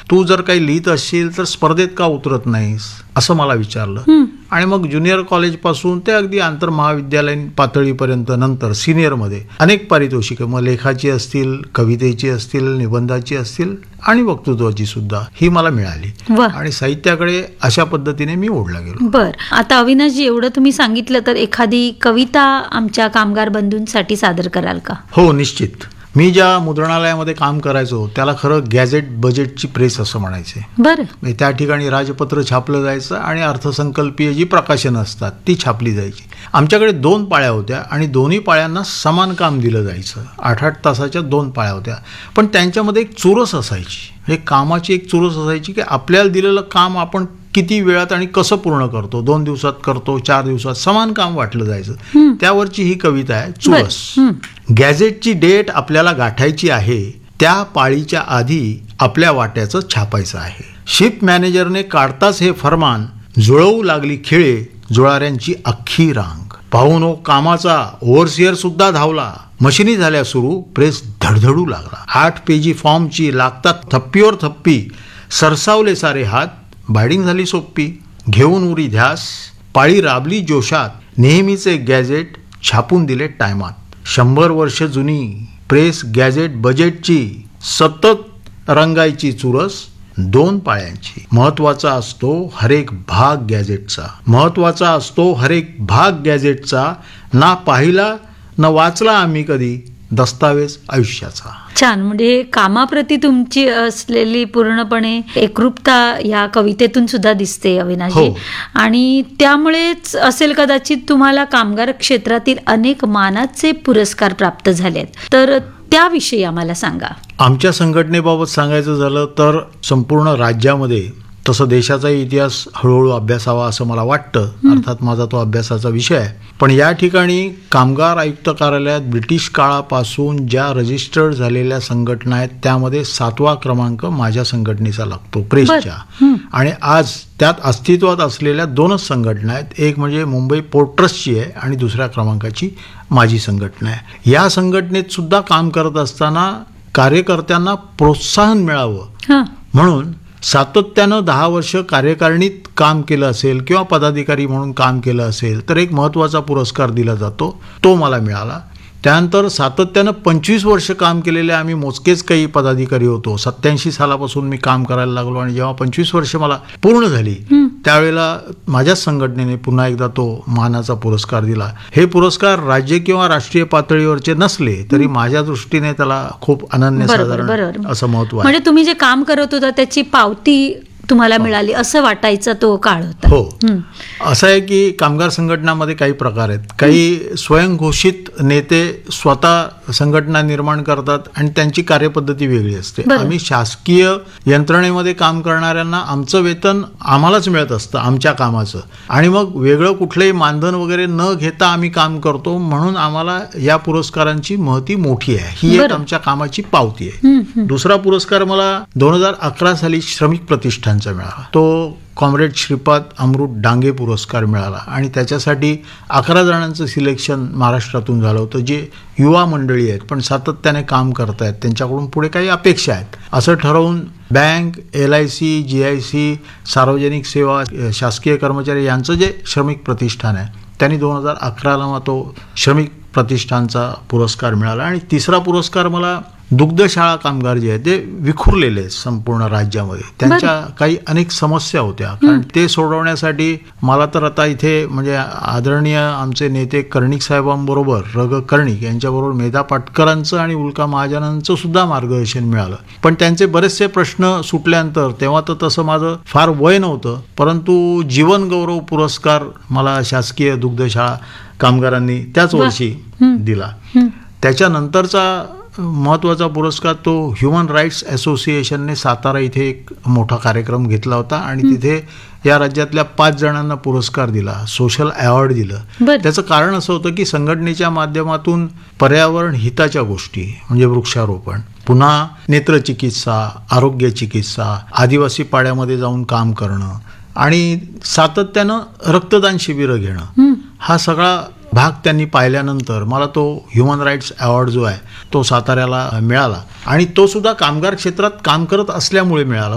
तू जर काही लिहित असशील तर स्पर्धेत का उतरत नाहीस, असं मला विचारलं. आणि मग ज्युनियर कॉलेजपासून ते अगदी आंतरमहाविद्यालयीन पातळीपर्यंत, नंतर सिनियरमध्ये अनेक पारितोषिकं, मग लेखाची असतील, कवितेची असतील, निबंधाची असतील आणि वक्तृत्वाची सुद्धा ही मला मिळाली. आणि साहित्याकडे अशा पद्धतीने मी ओढला गेलो. बर, आता अविनाशजी, एवढं तुम्ही सांगितलं तर एखादी कविता आमच्या कामगार बंधूंसाठी सादर कराल का? हो, निश्चित. मी ज्या मुद्रणालयामध्ये काम करायचो त्याला खरं गॅझेट बजेटची प्रेस असं म्हणायचे. बरं. त्या ठिकाणी राजपत्र छापलं जायचं आणि अर्थसंकल्पीय जी प्रकाशनं असतात ती छापली जायची. आमच्याकडे 2 पाळ्या होत्या आणि दोन्ही पाळ्यांना समान काम दिलं जायचं. 8-8 तासाच्या 2 पाळ्या होत्या, पण त्यांच्यामध्ये एक चुरस असायची. हे कामाची एक चुरस असायची की आपल्याला दिलेलं काम आपण किती वेळात आणि कसं पूर्ण करतो, 2 दिवसात करतो, 4 दिवसात, समान काम वाटलं जायचं. त्यावरची ही कविता आहे, चुरस. गॅझेटची डेट आपल्याला गाठायची आहे, त्या पाळीच्या आधी आपल्या वाट्याचं छापायचं आहे. शिप मॅनेजरने काढताच हे फरमान, जुळवू लागली खिळे जुळाऱ्यांची अख्खी रांग. पाहुणो कामाचा ओव्हरसिअर सुद्धा धावला, मशिनी झाल्या सुरू, प्रेस धडधडू लागला. 8 पेजी फॉर्मची लागतात थप्पीवर थप्पी, सरसावले सारे हात, बायडिंग झाली सोपी. घेऊन उरी ध्यास, पाळी राबली जोशात, नेहमीचे गॅझेट छापून दिले टायमात. 100 वर्ष जुनी प्रेस गॅझेट बजेटची, सतत रंगायची चुरस 2 पाळ्यांची. महत्वाचा असतो हरेक भाग गॅझेटचा, महत्वाचा असतो हरेक भाग गॅझेटचा, ना पाहिला न वाचला आम्ही कधी दस्तावेज आयुष्याचा. छान. म्हणजे कामाप्रती तुमची असलेली पूर्णपणे एकरूपता या कवितेतून सुद्धा दिसते अविनाशजी. आणि त्यामुळेच असेल कदाचित तुम्हाला कामगार क्षेत्रातील अनेक मानाचे पुरस्कार प्राप्त झालेत, तर त्याविषयी आम्हाला सांगा. आमच्या संघटनेबाबत सांगायचं झालं तर संपूर्ण राज्यामध्ये, तसं देशाचाही इतिहास हळूहळू अभ्यासावा असं मला वाटतं. अर्थात माझा तो अभ्यासाचा विषय आहे. पण या ठिकाणी कामगार आयुक्त कार्यालयात ब्रिटिश काळापासून ज्या रजिस्टर्ड झालेल्या संघटना आहेत त्यामध्ये 7वा क्रमांक माझ्या संघटनेचा लागतो, प्रेसच्या. आणि आज त्यात अस्तित्वात असलेल्या 2च संघटना आहेत. एक म्हणजे मुंबई पोर्ट ट्रस्टची आहे आणि दुसऱ्या क्रमांकाची माझी संघटना आहे. या संघटनेत सुद्धा काम करत असताना कार्यकर्त्यांना प्रोत्साहन मिळावं म्हणून सातत्यानं 10 वर्ष कार्यकारिणीत काम केलं असेल किंवा पदाधिकारी म्हणून काम केलं असेल तर एक महत्त्वाचा पुरस्कार दिला जातो, तो मला मिळाला. त्यानंतर सातत्यानं 25 वर्ष काम केलेले आम्ही मोजकेच काही पदाधिकारी होतो. 87 सालापासून मी काम करायला लागलो आणि जेव्हा 25 वर्ष मला पूर्ण झाली त्यावेळेला माझ्याच संघटनेने पुन्हा एकदा तो मानाचा पुरस्कार दिला. हे पुरस्कार राज्य किंवा राष्ट्रीय पातळीवरचे नसले तरी माझ्या दृष्टीने त्याला खूप अनन्यसाधारण असं महत्त्व आहे. म्हणजे तुम्ही जे काम करत होता त्याची पावती तुम्हाला मिळाली असं वाटायचा तो काळ होता. हो, असं आहे की कामगार संघटनामध्ये काही प्रकार आहेत. काही स्वयंघोषित नेते स्वतः संघटना निर्माण करतात आणि त्यांची कार्यपद्धती वेगळी असते. आम्ही शासकीय यंत्रणेमध्ये काम करणाऱ्यांना आमचं वेतन आम्हालाच मिळत असतं आमच्या कामाचं, आणि मग वेगळं कुठलंही मानधन वगैरे न घेता आम्ही काम करतो, म्हणून आम्हाला या पुरस्कारांची महती मोठी आहे. ही एक आमच्या कामाची पावती आहे. दुसरा पुरस्कार मला 2011 साली श्रमिक प्रतिष्ठान मिळाला. तो कॉम्रेड श्रीपाद अमृत डांगे पुरस्कार मिळाला आणि त्याच्यासाठी 11 जणांचं सिलेक्शन महाराष्ट्रातून झालं होतं, जे युवा मंडळी आहेत पण सातत्याने काम करत आहेत, त्यांच्याकडून पुढे काही अपेक्षा आहेत असं ठरवून बँक, LIC, GIC, सार्वजनिक सेवा, शासकीय कर्मचारी यांचं जे श्रमिक प्रतिष्ठान आहे त्यांनी 2011ला तो श्रमिक प्रतिष्ठानचा पुरस्कार मिळाला. आणि तिसरा पुरस्कार मला दुग्धशाळा कामगार जे आहेत ते विखुरलेले संपूर्ण राज्यामध्ये, त्यांच्या काही अनेक समस्या होत्या, कारण ते सोडवण्यासाठी मला तर आता इथे म्हणजे आदरणीय आमचे नेते कर्णिक साहेबांबरोबर, रग कर्णिक यांच्याबरोबर मेधा पाटकरांचं आणि उल्का महाजनांचं सुद्धा मार्गदर्शन मिळालं. पण त्यांचे बरेचसे प्रश्न सुटल्यानंतर, तेव्हा तर तसं माझं फार वय नव्हतं, परंतु जीवन गौरव पुरस्कार मला शासकीय दुग्धशाळा कामगारांनी त्याच वर्षी दिला. त्याच्यानंतरचा महत्त्वाचा पुरस्कार तो ह्युमन राईट्स असोसिएशनने सातारा इथे एक मोठा कार्यक्रम घेतला होता आणि तिथे या राज्यातल्या 5 जणांना पुरस्कार दिला, सोशल अवॉर्ड दिलं. त्याचं कारण असं होतं की संघटनेच्या माध्यमातून पर्यावरण हिताच्या गोष्टी म्हणजे वृक्षारोपण, पुन्हा नेत्रचिकित्सा, आरोग्य चिकित्सा, आदिवासी पाड्यामध्ये जाऊन काम करणं आणि सातत्यानं रक्तदान शिबिरं घेणं, हा सगळा भाग त्यांनी पाहिल्यानंतर मला तो ह्युमन राईट्स अवॉर्ड जो आहे तो साताऱ्याला मिळाला. आणि तो सुद्धा कामगार क्षेत्रात काम करत असल्यामुळे मिळाला.